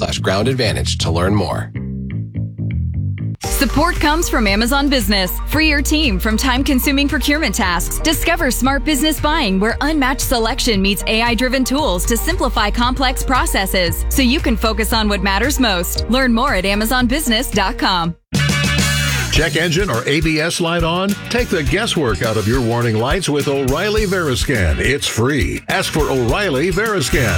amazon.com/groundadvantage to learn more. Support comes from Amazon Business. Free your team from time-consuming procurement tasks. Discover smart business buying where unmatched selection meets AI-driven tools to simplify complex processes so you can focus on what matters most. Learn more at amazonbusiness.com. Check engine or ABS light on? Take the guesswork out of your warning lights with O'Reilly Veriscan. It's free. Ask for O'Reilly Veriscan.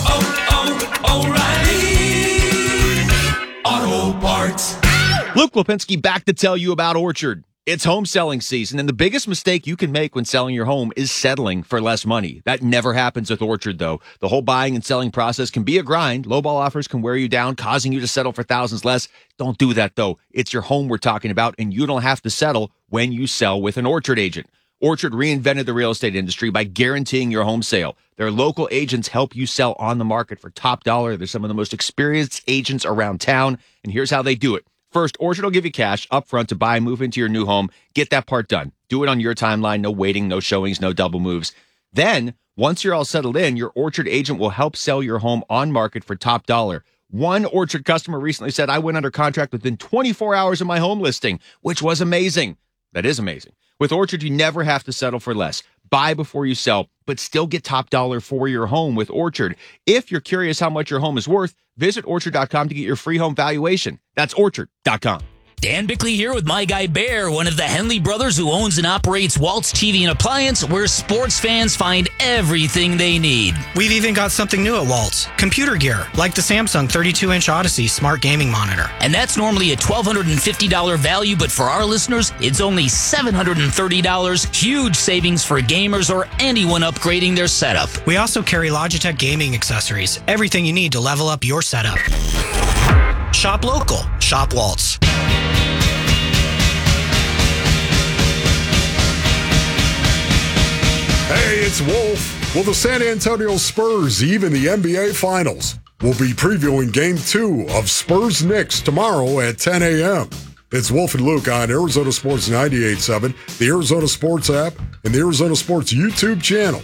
O'Reilly Auto Parts. Luke Lipinski back to tell you about Orchard. It's home selling season, and the biggest mistake you can make when selling your home is settling for less money. That never happens with Orchard, though. The whole buying and selling process can be a grind. Lowball offers can wear you down, causing you to settle for thousands less. Don't do that, though. It's your home we're talking about, and you don't have to settle when you sell with an Orchard agent. Orchard reinvented the real estate industry by guaranteeing your home sale. Their local agents help you sell on the market for top dollar. They're some of the most experienced agents around town, and here's how they do it. First, Orchard will give you cash up front to buy and move into your new home. Get that part done. Do it on your timeline. No waiting, no showings, no double moves. Then, once you're all settled in, your Orchard agent will help sell your home on market for top dollar. One Orchard customer recently said, I went under contract within 24 hours of my home listing, which was amazing. That is amazing. With Orchard, you never have to settle for less. Buy before you sell, but still get top dollar for your home with Orchard. If you're curious how much your home is worth, visit Orchard.com to get your free home valuation. That's Orchard.com. Dan Bickley here with my guy Bear, one of the Henley brothers who owns and operates Waltz TV and Appliance, where sports fans find everything they need. We've even got something new at Waltz. Computer gear, like the Samsung 32-inch Odyssey smart gaming monitor. And that's normally a $1,250 value, but for our listeners, it's only $730. Huge savings for gamers or anyone upgrading their setup. We also carry Logitech gaming accessories. Everything you need to level up your setup. Shop local. Shop Waltz. Hey, it's Wolf. Well, the San Antonio Spurs even the NBA Finals. We'll be previewing Game 2 of Spurs-Knicks tomorrow at 10 a.m. It's Wolf and Luke on Arizona Sports 98.7, the Arizona Sports app, and the Arizona Sports YouTube channel.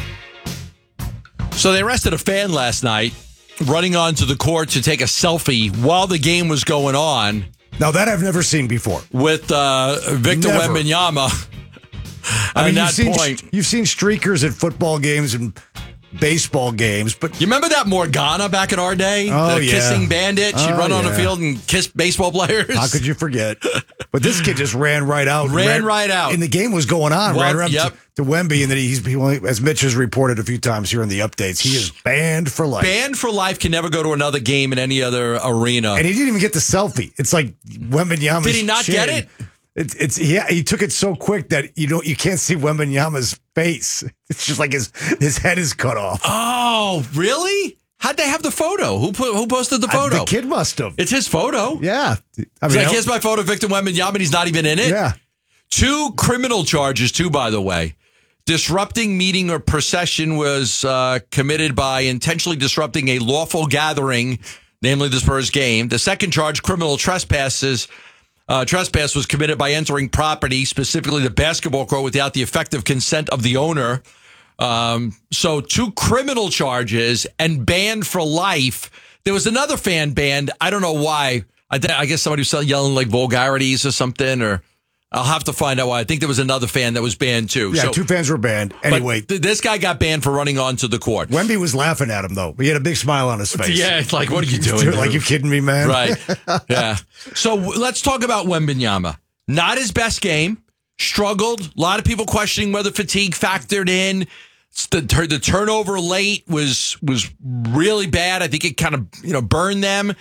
So they arrested a fan last night running onto the court to take a selfie while the game was going on. Now, that I've never seen before. With Victor Wembanyama. I mean, you've seen streakers at football games and baseball games, but you remember that Morgana back in our day? Oh, the kissing bandit? She'd run on the field and kiss baseball players. How could you forget? But this kid just ran right out. Ran right out. And the game was going on. Well, ran around to Wemby, and then he, as Mitch has reported a few times here in the updates, he is banned for life. Banned for life, can never go to another game in any other arena. And he didn't even get the selfie. It's like Wembanyama's Did he not get it? He took it so quick that you can't see Wembanyama's face. It's just like his head is cut off. Oh, really? How'd they have the photo? Who posted the photo? The kid must have. It's his photo. Yeah. Here's my photo of Victor Wembanyama, and he's not even in it. Yeah. 2 criminal charges, too, by the way. Disrupting meeting or procession was committed by intentionally disrupting a lawful gathering, namely the Spurs game. The second charge, criminal trespass was committed by entering property, specifically the basketball court, without the effective consent of the owner. So 2 criminal charges and banned for life. There was another fan banned. I don't know why. I guess somebody was yelling like vulgarities or something, or I'll have to find out why. I think there was another fan that was banned too. Yeah, 2 fans were banned. Anyway, this guy got banned for running onto the court. Wemby was laughing at him, though. He had a big smile on his face. Yeah, it's like, what are you doing? Like, you kidding me, man? Right. Yeah. So let's talk about Wembanyama. Not his best game. Struggled. A lot of people questioning whether fatigue factored in. The turnover late was really bad. I think it kind of burned them.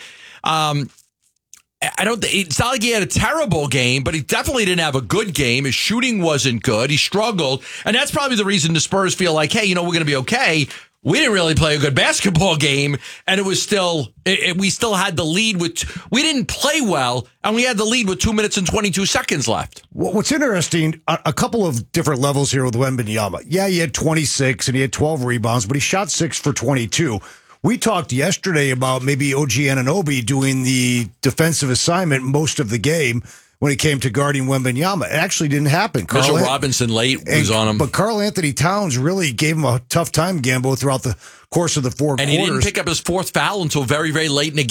It's not like he had a terrible game, but he definitely didn't have a good game. His shooting wasn't good. He struggled. And that's probably the reason the Spurs feel like, hey, we're going to be okay. We didn't really play a good basketball game, and it was still, we still had the lead we didn't play well, and we had the lead with 2 minutes and 22 seconds left. What's interesting, a couple of different levels here with Wembanyama. Yeah, he had 26 and he had 12 rebounds, but he shot 6 for 22. We talked yesterday about maybe OG Anunoby doing the defensive assignment most of the game when it came to guarding Wembanyama. It actually didn't happen. Mitchell Robinson late was on him. But Karl Anthony Towns really gave him a tough time, Gambo, throughout the course of the 4 quarters. And he didn't pick up his 4th foul until very, very late in the